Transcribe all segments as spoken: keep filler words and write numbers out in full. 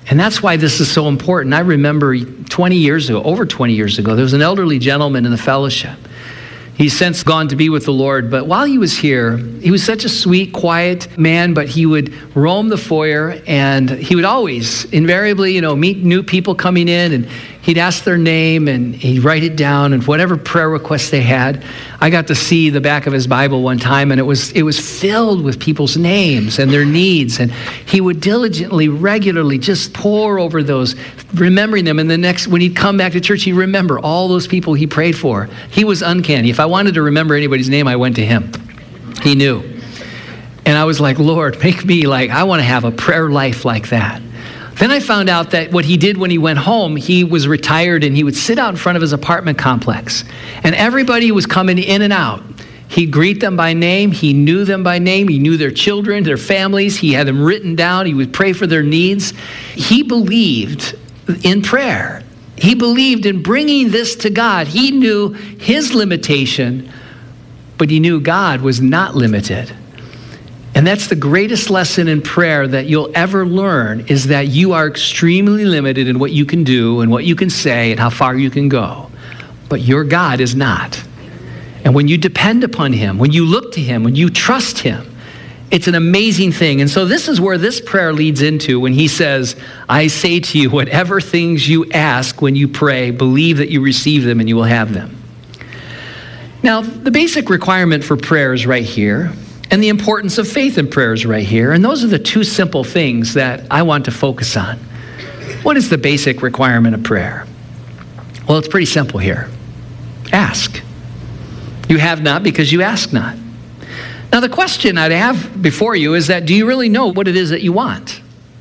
And that's why this is so important. I remember twenty years ago, over twenty years ago, there was an elderly gentleman in the fellowship. He's since gone to be with the Lord, but while he was here, he was such a sweet, quiet man, but he would roam the foyer, and he would always, invariably, you know, meet new people coming in, and he'd ask their name, and he'd write it down, and whatever prayer requests they had. I got to see the back of his Bible one time, and it was it was filled with people's names and their needs, and he would diligently, regularly just pore over those, remembering them, and the next, when he'd come back to church, he'd remember all those people he prayed for. He was uncanny. If I wanted to remember anybody's name, I went to him. He knew. And I was like, Lord, make me like, I want to have a prayer life like that. Then I found out that what he did when he went home, he was retired and he would sit out in front of his apartment complex. And everybody was coming in and out. He'd greet them by name. He knew them by name. He knew their children, their families. He had them written down. He would pray for their needs. He believed in prayer. He believed in bringing this to God. He knew his limitation, but he knew God was not limited. And that's the greatest lesson in prayer that you'll ever learn, is that you are extremely limited in what you can do and what you can say and how far you can go. But your God is not. And when you depend upon him, when you look to him, when you trust him, it's an amazing thing. And so this is where this prayer leads into when he says, I say to you, whatever things you ask when you pray, believe that you receive them and you will have them. Now, the basic requirement for prayer is right here. And the importance of faith in prayer is right here. And those are the two simple things that I want to focus on. What is the basic requirement of prayer? Well, it's pretty simple here. Ask. You have not because you ask not. Now, the question I'd have before you is that, do you really know what it is that you want?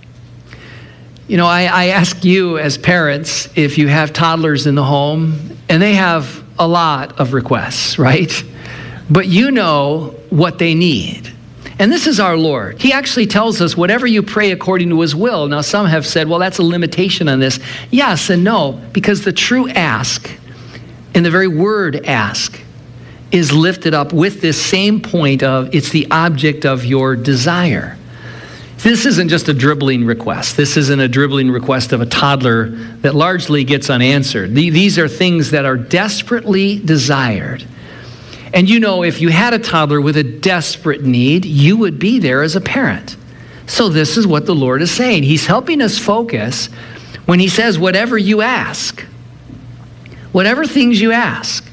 You know, I, I ask you as parents, if you have toddlers in the home, and they have a lot of requests, right? But you know what they need. And this is our Lord. He actually tells us, whatever you pray according to his will. Now, some have said, well, that's a limitation on this. Yes and no, because the true ask, in the very word ask, is lifted up with this same point of, it's the object of your desire. This isn't just a dribbling request. This isn't a dribbling request of a toddler that largely gets unanswered. These are things that are desperately desired. And you know, if you had a toddler with a desperate need, you would be there as a parent. So this is what the Lord is saying. He's helping us focus when he says, whatever you ask, whatever things you ask.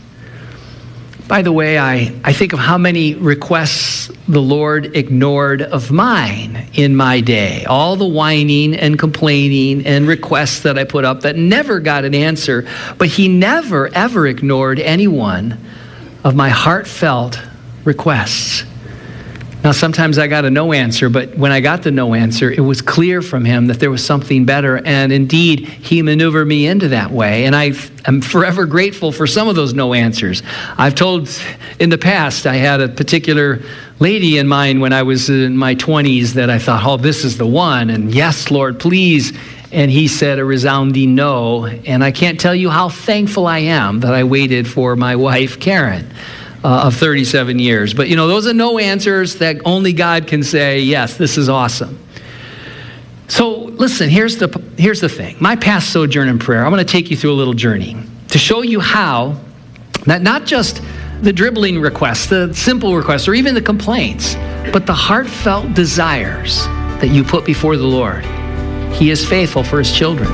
By the way, I, I think of how many requests the Lord ignored of mine in my day. All the whining and complaining and requests that I put up that never got an answer. But he never, ever ignored any one of my heartfelt requests. Now, sometimes I got a no answer, but when I got the no answer, it was clear from him that there was something better. And indeed, he maneuvered me into that way. And I am forever grateful for some of those no answers. I've told in the past, I had a particular lady in mind when I was in my twenties that I thought, oh, this is the one. And yes, Lord, please. And he said a resounding no. And I can't tell you how thankful I am that I waited for my wife, Karen, uh, of thirty-seven years. But, you know, those are no answers that only God can say, yes, this is awesome. So, listen, here's the, here's the thing. My past sojourn in prayer, I'm going to take you through a little journey to show you how that not just the dribbling requests, the simple requests, or even the complaints, but the heartfelt desires that you put before the Lord. He is faithful for his children.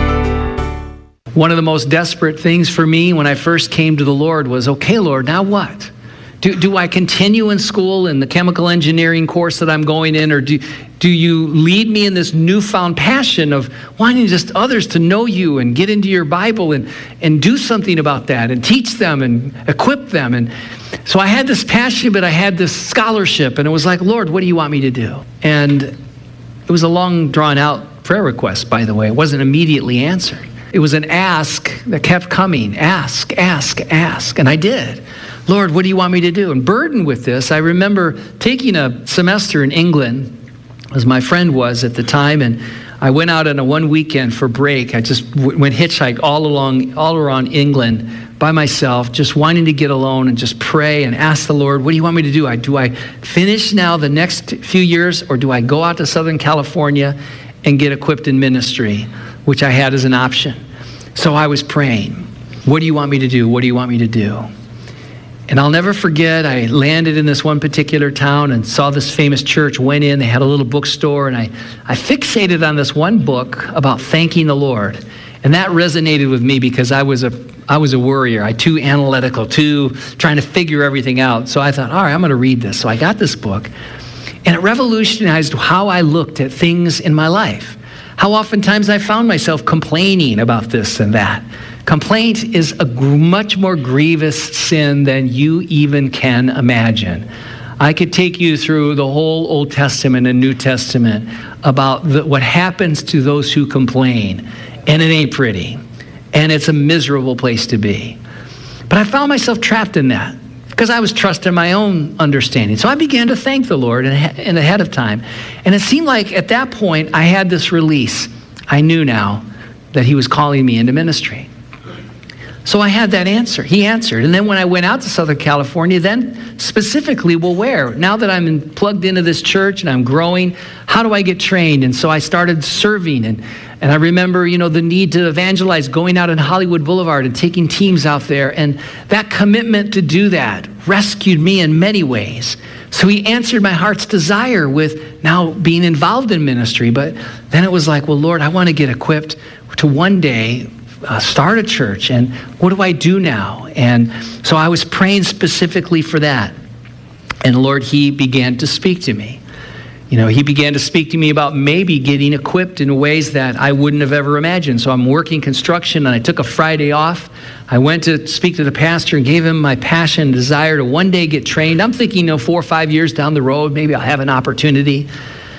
One of the most desperate things for me when I first came to the Lord was, okay, Lord, now what? Do, do I continue in school in the chemical engineering course that I'm going in, or do, do you lead me in this newfound passion of wanting just others to know you and get into your Bible and, and do something about that and teach them and equip them? And so I had this passion, but I had this scholarship, and it was like, Lord, what do you want me to do? And it was a long, drawn-out prayer request, by the way. It wasn't immediately answered. It was an ask that kept coming. Ask, ask, ask. And I did. Lord, what do you want me to do? And burdened with this, I remember taking a semester in England, as my friend was at the time, and I went out on a one weekend for break. I just w- went hitchhike all along, all around England by myself, just wanting to get alone and just pray and ask the Lord, what do you want me to do? I, do I finish now the next few years, or do I go out to Southern California and get equipped in ministry, which I had as an option. So I was praying, what do you want me to do? What do you want me to do? And I'll never forget, I landed in this one particular town and saw this famous church, went in, they had a little bookstore, and I, I fixated on this one book about thanking the Lord. And that resonated with me because I was a I was a worrier. I too analytical, too trying to figure everything out. So I thought, all right, I'm going to read this. So I got this book, and it revolutionized how I looked at things in my life. How oftentimes I found myself complaining about this and that. Complaint is a much more grievous sin than you even can imagine. I could take you through the whole Old Testament and New Testament about the, what happens to those who complain, and it ain't pretty, and it's a miserable place to be. But I found myself trapped in that because I was trusting my own understanding. So I began to thank the Lord and ahead of time, and it seemed like at that point I had this release. I knew now that he was calling me into ministry. So I had that answer. He answered. And then when I went out to Southern California, then specifically, well, where? Now that I'm in, plugged into this church and I'm growing, how do I get trained? And so I started serving. And, and I remember, you know, the need to evangelize, going out on Hollywood Boulevard and taking teams out there. And that commitment to do that rescued me in many ways. So he answered my heart's desire with now being involved in ministry. But then it was like, well, Lord, I want to get equipped to one day Uh, start a church, and what do I do now? And so I was praying specifically for that. And Lord, he began to speak to me. You know, he began to speak to me about maybe getting equipped in ways that I wouldn't have ever imagined. So I'm working construction, and I took a Friday off. I went to speak to the pastor and gave him my passion and desire to one day get trained. I'm thinking, you know, four or five years down the road, maybe I'll have an opportunity.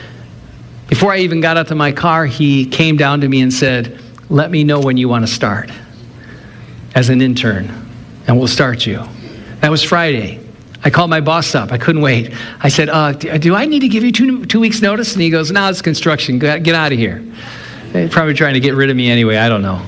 Before I even got out to my car, he came down to me and said, let me know when you want to start as an intern, and we'll start you. That was Friday. I called my boss up. I couldn't wait. I said, uh, do I need to give you two, two weeks notice? And he goes, no, it's construction. Get out of here. They're probably trying to get rid of me anyway. I don't know.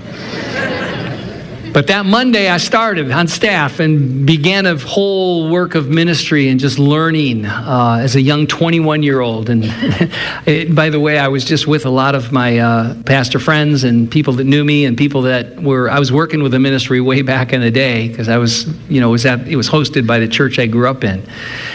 But that Monday I started on staff and began a whole work of ministry and just learning uh, as a young twenty-one-year-old. And it, by the way, I was just with a lot of my uh, pastor friends and people that knew me and people that were, I was working with the ministry way back in the day because I was, you know, was at, it was hosted by the church I grew up in.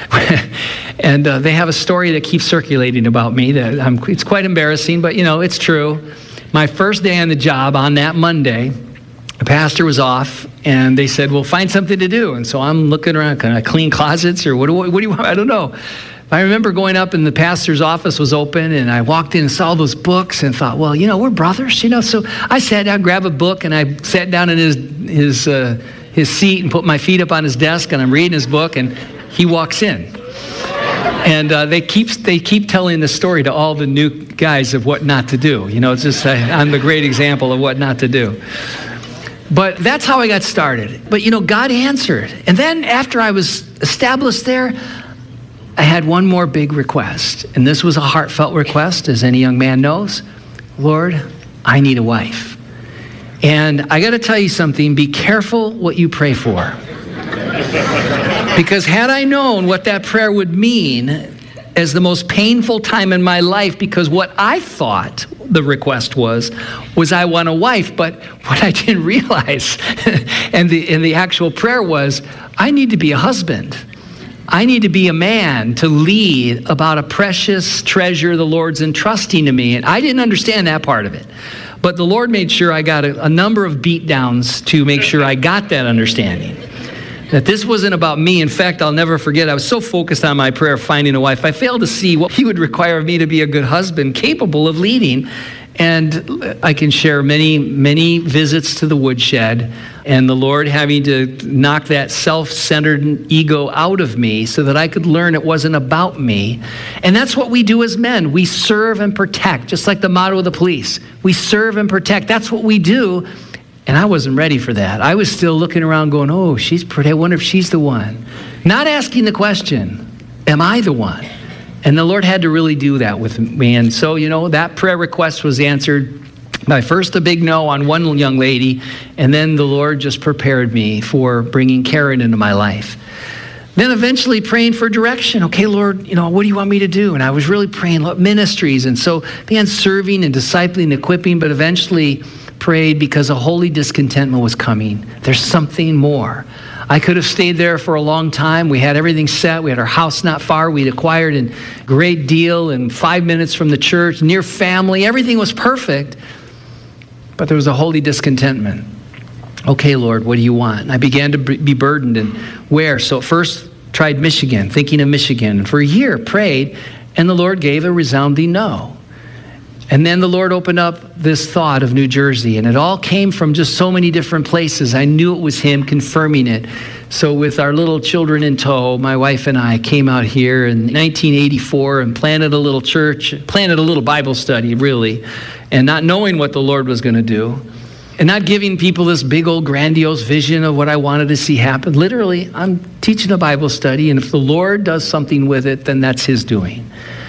And uh, they have a story that keeps circulating about me that I'm, it's quite embarrassing, but you know, it's true. My first day on the job on that Monday, the pastor was off, and they said, well, find something to do. And so I'm looking around, can I clean closets, or what do, what do you want? I don't know. I remember going up, and the pastor's office was open, and I walked in and saw those books and thought, well, you know, we're brothers, you know. So I sat down, grabbed a book, and I sat down in his, his, uh, his seat and put my feet up on his desk, and I'm reading his book, and he walks in. And uh, they keep they keep telling the story to all the new guys of what not to do. You know, it's just, uh, I'm the great example of what not to do. But that's how I got started. But, you know, God answered. And then after I was established there, I had one more big request. And this was a heartfelt request, as any young man knows. Lord, I need a wife. And I got to tell you something. Be careful what you pray for. Because had I known what that prayer would mean as the most painful time in my life, because what I thought the request was, was I want a wife. But what I didn't realize, and the, and the actual prayer was, I need to be a husband. I need to be a man to lead about a precious treasure the Lord's entrusting to me. And I didn't understand that part of it. But the Lord made sure I got a, a number of beat downs to make sure I got that understanding. That this wasn't about me. In fact, I'll never forget, I was so focused on my prayer of finding a wife, I failed to see what he would require of me to be a good husband, capable of leading. And I can share many, many visits to the woodshed, and the Lord having to knock that self-centered ego out of me so that I could learn it wasn't about me. And that's what we do as men. We serve and protect, just like the motto of the police. We serve and protect. That's what we do. And I wasn't ready for that. I was still looking around going, oh, she's pretty. I wonder if she's the one. Not asking the question, am I the one? And the Lord had to really do that with me. And so, you know, that prayer request was answered by first a big no on one young lady, and then the Lord just prepared me for bringing Karen into my life. Then eventually praying for direction. Okay, Lord, you know, what do you want me to do? And I was really praying Lord, ministries. And so began serving and discipling, equipping, but eventually prayed because a holy discontentment was coming. There's something more. I could have stayed there for a long time. We had everything set. We had our house not far. We'd acquired a great deal and five minutes from the church, near family. Everything was perfect. But there was a holy discontentment. Okay, Lord, what do you want? And I began to be burdened. And where? So at first, tried Michigan, thinking of Michigan. And for a year, prayed, and the Lord gave a resounding no. And then the Lord opened up this thought of New Jersey, and it all came from just so many different places. I knew it was him confirming it. So with our little children in tow, my wife and I came out here in nineteen eighty-four and planted a little church, planted a little Bible study, really, and not knowing what the Lord was going to do, and not giving people this big old grandiose vision of what I wanted to see happen. Literally, I'm teaching a Bible study, and if the Lord does something with it, then that's his doing.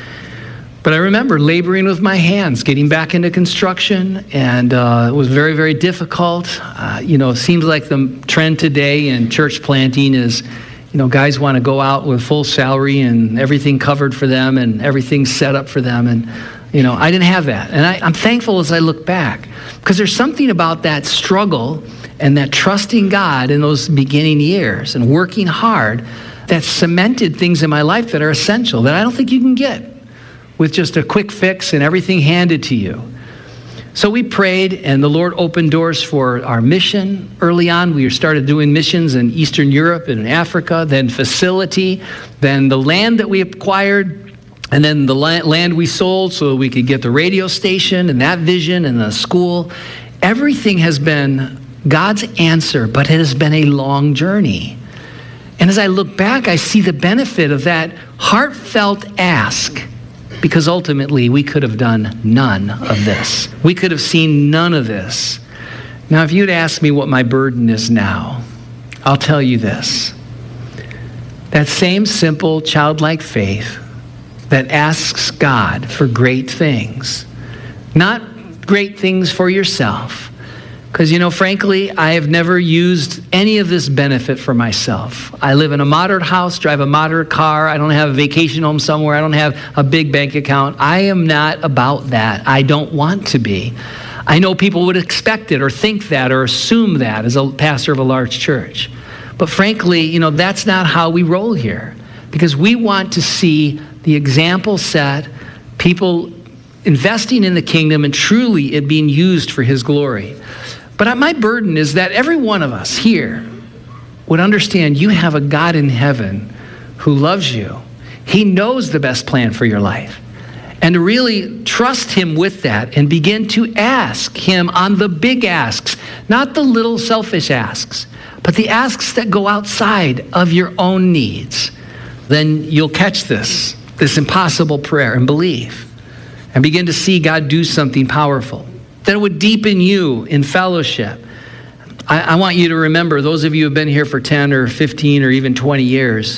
But I remember laboring with my hands, getting back into construction, and uh, it was very, very difficult. Uh, you know, it seems like the trend today in church planting is, you know, guys want to go out with full salary and everything covered for them and everything set up for them. And, you know, I didn't have that. And I, I'm thankful as I look back, because there's something about that struggle and that trusting God in those beginning years and working hard that cemented things in my life that are essential, that I don't think you can get with just a quick fix and everything handed to you. So we prayed, and the Lord opened doors for our mission. Early on, we started doing missions in Eastern Europe and Africa, then facility, then the land that we acquired, and then the land we sold so we could get the radio station and that vision and the school. Everything has been God's answer, but it has been a long journey. And as I look back, I see the benefit of that heartfelt ask, because ultimately we could have done none of this. We could have seen none of this. Now, if you'd ask me what my burden is now, I'll tell you this. That same simple childlike faith that asks God for great things, not great things for yourself. Because, you know, frankly, I have never used any of this benefit for myself. I live in a moderate house, drive a moderate car. I don't have a vacation home somewhere. I don't have a big bank account. I am not about that. I don't want to be. I know people would expect it or think that or assume that as a pastor of a large church. But frankly, you know, that's not how we roll here, because we want to see the example set, people investing in the kingdom and truly it being used for his glory. But my burden is that every one of us here would understand you have a God in heaven who loves you. He knows the best plan for your life. And to really trust him with that and begin to ask him on the big asks, not the little selfish asks, but the asks that go outside of your own needs. Then you'll catch this, this impossible prayer and believe, and begin to see God do something powerful. That it would deepen you in fellowship. I, I want you to remember, those of you who have been here for ten or fifteen or even twenty years,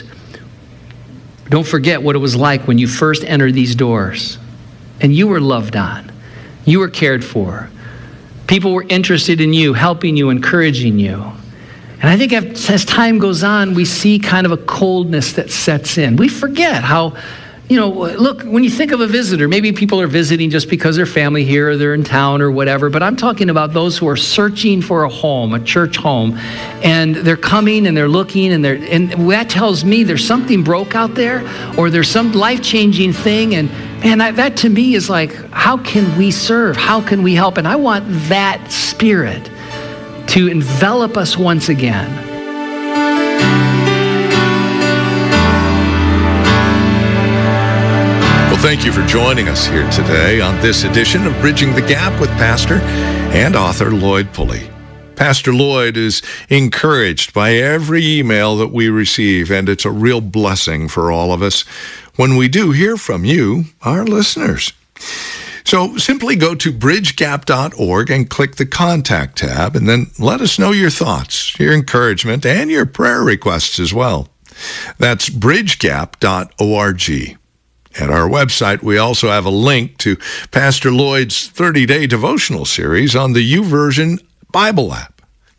don't forget what it was like when you first entered these doors and you were loved on. You were cared for. People were interested in you, helping you, encouraging you. And I think as time goes on, we see kind of a coldness that sets in. We forget how, you know, look, when you think of a visitor, maybe people are visiting just because they're family here or they're in town or whatever, but I'm talking about those who are searching for a home, a church home, and they're coming and they're looking, and they're, and that tells me there's something broke out there, or there's some life-changing thing, and man, that, that to me is like, how can we serve? How can we help? And I want that spirit to envelop us once again. Thank you for joining us here today on this edition of Bridging the Gap with pastor and author Lloyd Pulley. Pastor Lloyd is encouraged by every email that we receive, and it's a real blessing for all of us when we do hear from you, our listeners. So simply go to bridge gap dot org and click the Contact tab, and then let us know your thoughts, your encouragement, and your prayer requests as well. That's bridge gap dot org. At our website, we also have a link to Pastor Lloyd's thirty-day devotional series on the YouVersion Bible app.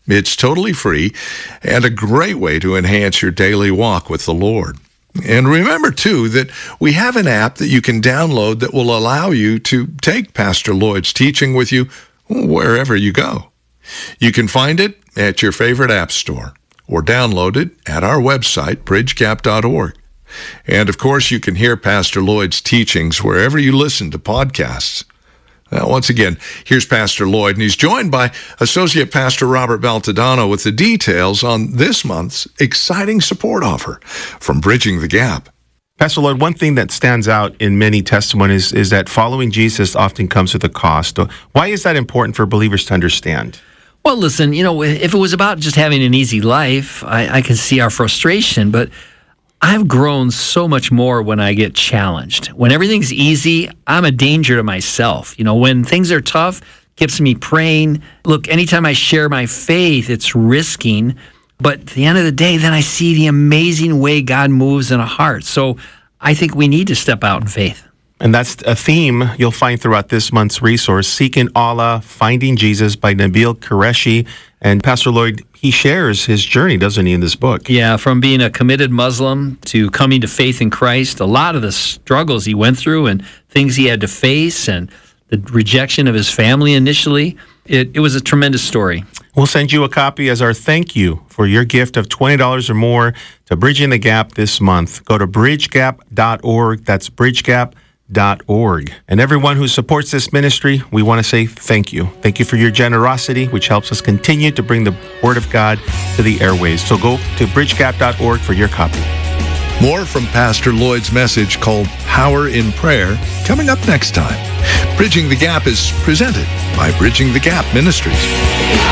It's totally free and a great way to enhance your daily walk with the Lord. And remember, too, that we have an app that you can download that will allow you to take Pastor Lloyd's teaching with you wherever you go. You can find it at your favorite app store or download it at our website, bridge gap dot org. And, of course, you can hear Pastor Lloyd's teachings wherever you listen to podcasts. Now, once again, here's Pastor Lloyd, and he's joined by Associate Pastor Robert Baltodano with the details on this month's exciting support offer from Bridging the Gap. Pastor Lloyd, one thing that stands out in many testimonies is that following Jesus often comes with a cost. Why is that important for believers to understand? Well, listen, you know, if it was about just having an easy life, I, I can see our frustration, but I've grown so much more when I get challenged. When everything's easy, I'm a danger to myself. You know, when things are tough, it keeps me praying. Look, anytime I share my faith, it's risking. But at the end of the day, then I see the amazing way God moves in a heart. So I think we need to step out in faith. And that's a theme you'll find throughout this month's resource, Seeking Allah, Finding Jesus by Nabil Qureshi. And Pastor Lloyd, he shares his journey, doesn't he, in this book? Yeah, from being a committed Muslim to coming to faith in Christ, a lot of the struggles he went through and things he had to face and the rejection of his family initially, it, it was a tremendous story. We'll send you a copy as our thank you for your gift of twenty dollars or more to Bridging the Gap this month. Go to bridge gap dot org. That's bridge gap dot org. And everyone who supports this ministry, we want to say thank you. Thank you for your generosity, which helps us continue to bring the Word of God to the airways. So go to bridge gap dot org for your copy. More from Pastor Lloyd's message called Power in Prayer coming up next time. Bridging the Gap is presented by Bridging the Gap Ministries.